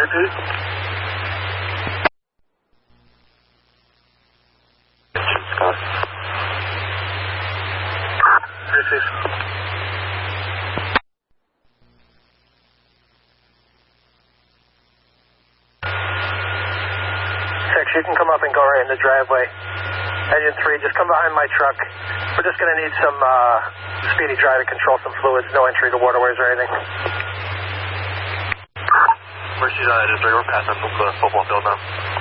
Repeat. Scott. Receive. You can come up and go right in the driveway. Engine 3, just come behind my truck. We're just going to need some speedy dry to control some fluids, no entry to waterways or anything. Mercy's on Engine 3, we're passing the football field now.